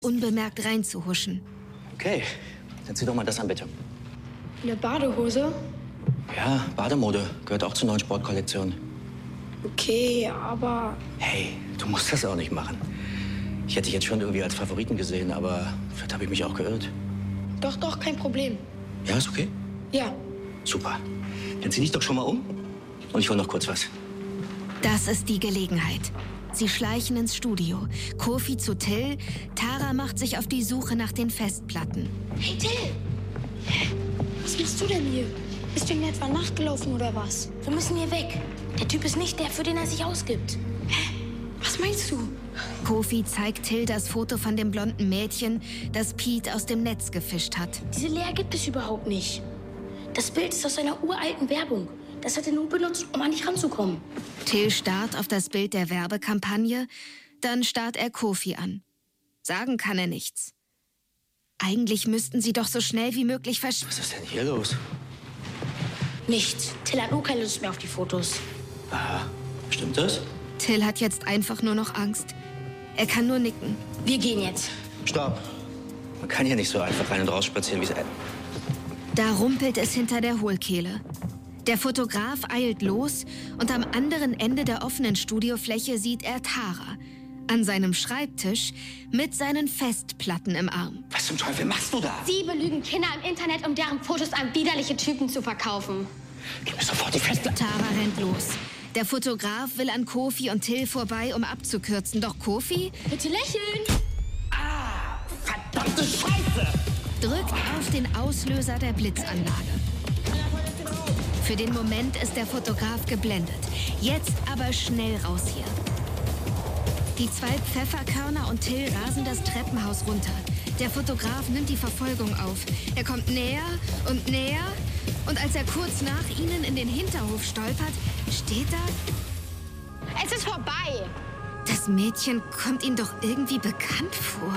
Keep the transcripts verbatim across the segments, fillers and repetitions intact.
unbemerkt reinzuhuschen. Okay, dann zieh doch mal das an, bitte. Eine Badehose? Ja, Bademode. Gehört auch zur neuen Sportkollektion. Okay, aber... Hey, du musst das auch nicht machen. Ich hätte dich jetzt schon irgendwie als Favoriten gesehen, aber vielleicht habe ich mich auch geirrt. Doch, doch, kein Problem. Ja, ist okay? Ja. Super. Dann zieh dich doch schon mal um und ich hol noch kurz was. Das ist die Gelegenheit. Sie schleichen ins Studio. Kofi zu Till. Tara macht sich auf die Suche nach den Festplatten. Hey, Till! Was machst du denn hier? Bist du in etwa nachgelaufen oder was? Wir müssen hier weg. Der Typ ist nicht der, für den er sich ausgibt. Hä? Was meinst du? Kofi zeigt Till das Foto von dem blonden Mädchen, das Pete aus dem Netz gefischt hat. Diese Lea gibt es überhaupt nicht. Das Bild ist aus einer uralten Werbung. Das hat er nur benutzt, um an dich ranzukommen. Till starrt auf das Bild der Werbekampagne, dann starrt er Kofi an. Sagen kann er nichts. Eigentlich müssten sie doch so schnell wie möglich versch... Was ist denn hier los? Nichts. Till hat nur keine Lust mehr auf die Fotos. Aha, stimmt das? Till hat jetzt einfach nur noch Angst. Er kann nur nicken. Wir gehen jetzt. Stopp. Man kann hier nicht so einfach rein und raus spazieren, wie es... Da rumpelt es hinter der Hohlkehle. Der Fotograf eilt los und am anderen Ende der offenen Studiofläche sieht er Tara. An seinem Schreibtisch mit seinen Festplatten im Arm. Was zum Teufel machst du da? Sie belügen Kinder im Internet, um deren Fotos an widerliche Typen zu verkaufen. Gib mir sofort die Festplatte. Tara rennt los. Der Fotograf will an Kofi und Till vorbei, um abzukürzen. Doch Kofi Bitte lächeln! Ah, verdammte Scheiße! drückt auf den Auslöser der Blitzanlage. Für den Moment ist der Fotograf geblendet. Jetzt aber schnell raus hier. Die zwei Pfefferkörner und Till rasen das Treppenhaus runter. Der Fotograf nimmt die Verfolgung auf. Er kommt näher und näher. Und als er kurz nach ihnen in den Hinterhof stolpert, steht da... Es ist vorbei! Das Mädchen kommt ihm doch irgendwie bekannt vor.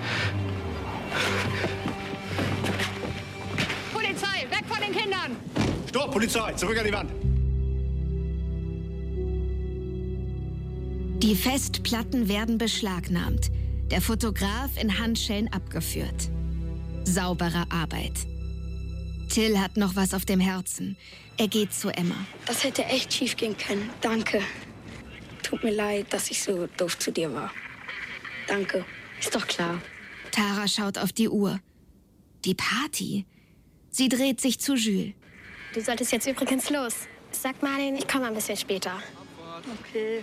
Polizei, weg von den Kindern! Stopp, Polizei! Zurück an die Wand! Die Festplatten werden beschlagnahmt. Der Fotograf in Handschellen abgeführt. Saubere Arbeit. Till hat noch was auf dem Herzen. Er geht zu Emma. Das hätte echt schief gehen können. Danke. Tut mir leid, dass ich so doof zu dir war. Danke. Ist doch klar. Tara schaut auf die Uhr. Die Party. Sie dreht sich zu Jules. Du solltest jetzt übrigens los. Sag Marlin, ich komme ein bisschen später. Okay.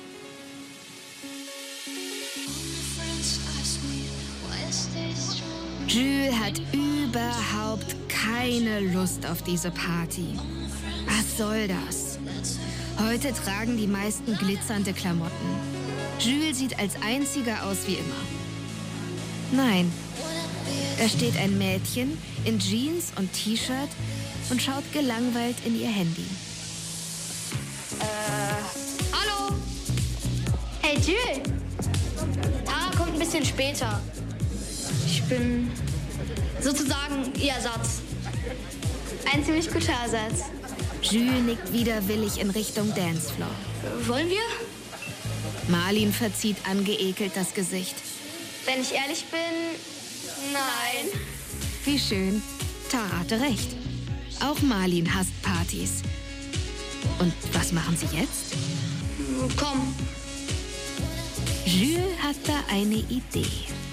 Jules hat überhaupt keine Lust auf diese Party. Was soll das? Heute tragen die meisten glitzernde Klamotten. Jules sieht als einziger aus wie immer. Nein, da steht ein Mädchen in Jeans und T-Shirt und schaut gelangweilt in ihr Handy. Äh, hallo? Hey, Jules! Tara kommt ein bisschen später. Ich bin sozusagen ihr Ersatz. Ein ziemlich guter Ersatz. Jules nickt widerwillig in Richtung Dancefloor. Wollen wir? Marlin verzieht angeekelt das Gesicht. Wenn ich ehrlich bin, nein. Wie schön. Tara hatte recht. Auch Marlin hasst Partys. Und was machen sie jetzt? Komm. Jules hat da eine Idee.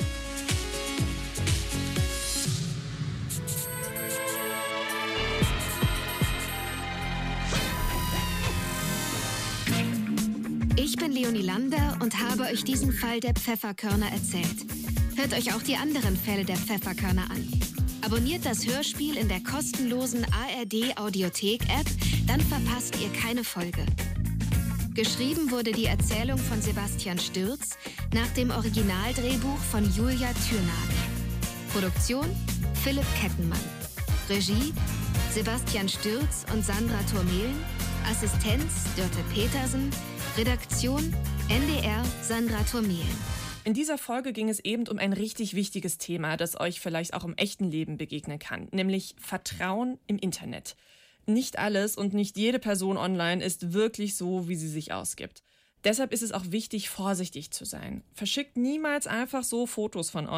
Ich bin Leonie Lander und habe euch diesen Fall der Pfefferkörner erzählt. Hört euch auch die anderen Fälle der Pfefferkörner an. Abonniert das Hörspiel in der kostenlosen A R D-Audiothek-App, dann verpasst ihr keine Folge. Geschrieben wurde die Erzählung von Sebastian Stürz nach dem Originaldrehbuch von Julia Thürnagel. Produktion Philipp Kettenmann. Regie Sebastian Stürz und Sandra Thurmehlen. Assistenz Dörte Petersen. Redaktion N D R Sandra Thurmehlen. In dieser Folge ging es eben um ein richtig wichtiges Thema, das euch vielleicht auch im echten Leben begegnen kann, nämlich Vertrauen im Internet. Nicht alles und nicht jede Person online ist wirklich so, wie sie sich ausgibt. Deshalb ist es auch wichtig, vorsichtig zu sein. Verschickt niemals einfach so Fotos von